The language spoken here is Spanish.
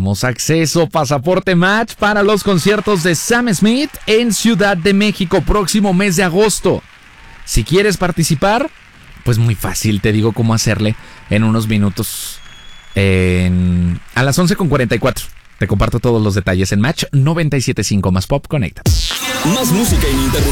tenemos acceso. Pasaporte Match para los conciertos de Sam Smith en Ciudad de México, próximo mes de agosto. Si quieres participar, pues muy fácil, te digo cómo hacerle en unos minutos. A las 11:44 te comparto todos los detalles en Match 97.5 más Pop Connecta. Más música ininterrumpida.